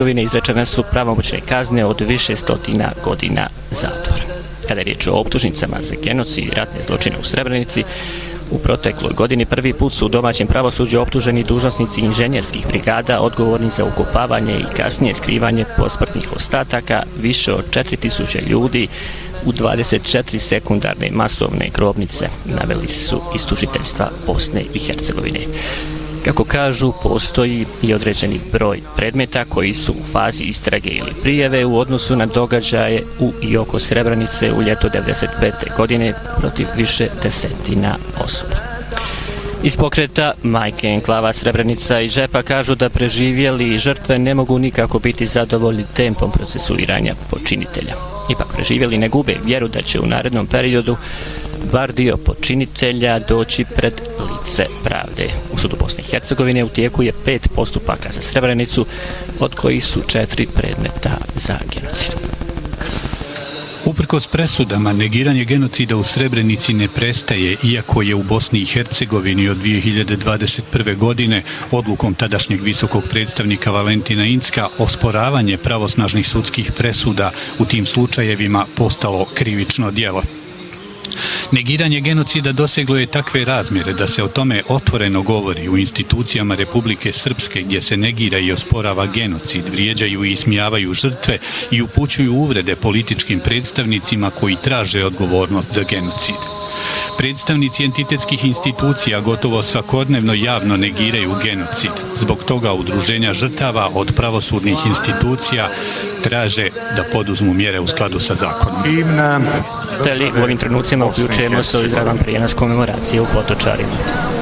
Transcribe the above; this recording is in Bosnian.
izrečene su pravomoćne kazne od više stotina godina zatvora. Kada je riječ o optužnicama za genocid i ratne zločine u Srebrenici, u protekloj godini prvi put su u domaćem pravosuđu optuženi dužnosnici inženjerskih brigada odgovorni za ukopavanje i kasnije skrivanje posmrtnih ostataka više od 4000 ljudi u 24 sekundarne masovne grobnice, naveli su iz tužiteljstva Bosne i Hercegovine. Kako kažu, postoji i određeni broj predmeta koji su u fazi istrage ili prijave u odnosu na događaje u i oko Srebrenice u ljeto 1995. godine protiv više desetina osoba. Iz pokreta Majke enklava Srebrenica i Žepa kažu da preživjeli i žrtve ne mogu nikako biti zadovoljni tempom procesuiranja počinitelja. Ipak preživjeli ne gube vjeru da će u narednom periodu bar dio počinitelja doći pred lice pravde. U sudu Bosne i Hercegovine u tijeku je 5 postupaka za Srebrenicu, od kojih su 4 predmeta za genocid. Uprkos presudama, negiranje genocida u Srebrenici ne prestaje, iako je u Bosni i Hercegovini od 2021. godine odlukom tadašnjeg visokog predstavnika Valentina Incka osporavanje pravosnažnih sudskih presuda u tim slučajevima postalo krivično djelo. Negiranje genocida doseglo je takve razmjere da se o tome otvoreno govori u institucijama Republike Srpske, gdje se negira i osporava genocid, vrijeđaju i ismijavaju žrtve i upućuju uvrede političkim predstavnicima koji traže odgovornost za genocid. Predstavnici entitetskih institucija gotovo svakodnevno javno negiraju genocid. Zbog toga udruženja žrtava od pravosudnih institucija traže da poduzmu mjere u skladu sa zakonom. U ovim trenucima uključujemo se u izravan prijenos komemoracije u Potočarima.